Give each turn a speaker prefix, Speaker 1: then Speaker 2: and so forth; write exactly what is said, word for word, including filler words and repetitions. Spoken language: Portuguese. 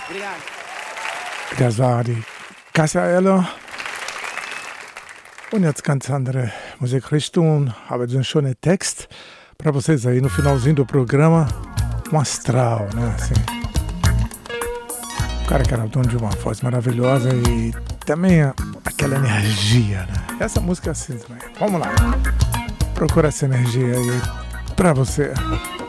Speaker 1: Obrigado.
Speaker 2: Gasari. Kassia Eller. Und jetzt ganz andere Musikrichtung, aber so um schönen Text para vocês aí no finalzinho do programa. Um astral, né? Assim. O cara que era dono de uma voz maravilhosa e também aquela energia, né? Essa música é assim também. Vamos lá. Procura essa energia aí pra você.